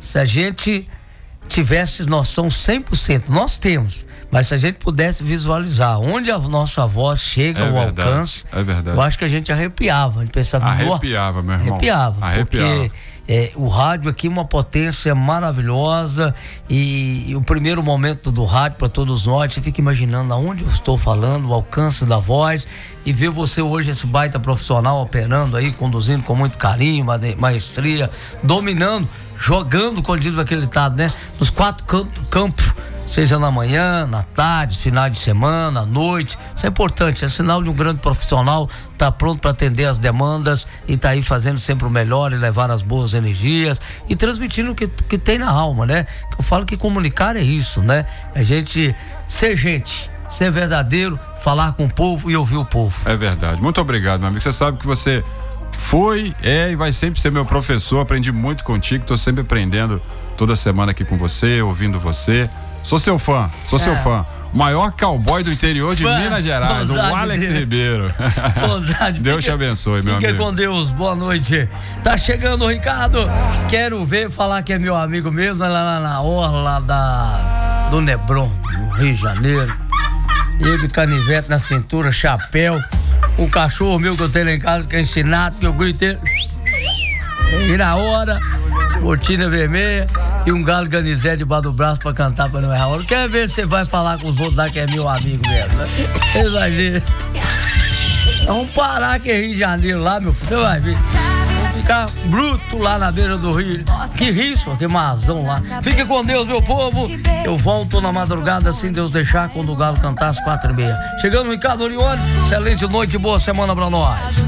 Se a gente tivesse noção 100%, nós temos, mas se a gente pudesse visualizar onde a nossa voz chega ao alcance, eu acho que a gente arrepiava. A gente pensava, arrepiava, meu irmão. Arrepiava. Porque o rádio aqui é uma potência maravilhosa e o primeiro momento do rádio para todos nós, você fica imaginando aonde eu estou falando, o alcance da voz, e ver você hoje, esse baita profissional operando aí, conduzindo com muito carinho, maestria, dominando, jogando, como diz aquele ditado, né? Nos 4 campos, seja na manhã, na tarde, final de semana, à noite. Isso é importante, é sinal de um grande profissional, tá pronto para atender as demandas e tá aí fazendo sempre o melhor e levar as boas energias e transmitindo o que tem na alma, né? Eu falo que comunicar é isso, né? A gente ser verdadeiro, falar com o povo e ouvir o povo. É verdade. Muito obrigado, meu amigo. Você sabe que você foi, e vai sempre ser meu professor. Aprendi muito contigo, tô sempre aprendendo toda semana aqui com você, ouvindo você. Sou seu fã. O maior cowboy do interior de Minas Gerais, o Alex Ribeiro. Bondade. Deus te abençoe, meu amigo. Fique com Deus, boa noite. Tá chegando o Ricardo. Quero falar que é meu amigo mesmo, lá na orla do Nebron, no Rio de Janeiro. Ele, canivete na cintura, chapéu. O cachorro meu que eu tenho lá em casa, que é ensinado, que eu grito ele. E na hora, cortina vermelha e um galo ganizé debaixo do braço pra cantar pra não errar a hora. Quer ver se você vai falar com os outros lá que é meu amigo mesmo, né? Ele vai ver. Vamos parar que é Rio de Janeiro lá, meu filho, você vai ver. Vamos ficar bruto lá na beira do rio. Que risco, que mazão lá. Fique com Deus, meu povo. Eu volto na madrugada, se Deus deixar, quando o galo cantar às 4h30. Chegando o Ricardo Orione, excelente noite e boa semana pra nós.